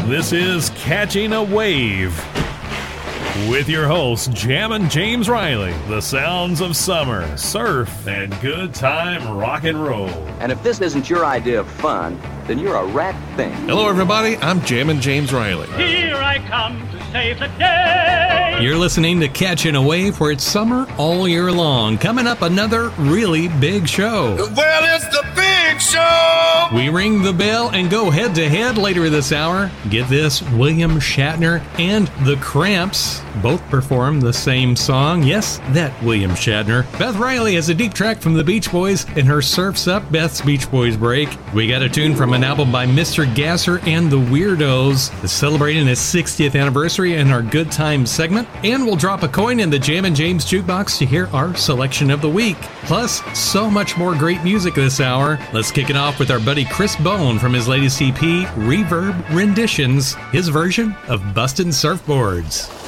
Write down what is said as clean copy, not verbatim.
This is Catching a Wave with your hosts, Jammin' James Riley. The sounds of summer, surf, and good time rock and roll. And if this isn't your idea of fun, then you're a rat thing. Hello, everybody. I'm Jammin' James Riley. Here I come to save the day. You're listening to Catching a Wave, where it's summer all year long. Coming up, another really big show. Well, it's the big show. We ring the bell and go head-to-head later this hour. Get this, William Shatner and the Cramps both perform the same song. Yes, that William Shatner. Beth Riley has a deep track from the Beach Boys in her Surf's Up Beth's Beach Boys break. We got a tune from an album by Mr. Gasser and the Weirdos, celebrating its 60th anniversary in our Good Times segment. And we'll drop a coin in the Jammin' James jukebox to hear our selection of the week. Plus, so much more great music this hour. Let's kick it off with our buddy Chris Bone from his latest EP, Reverb Renditions, his version of Bustin' Surfboards.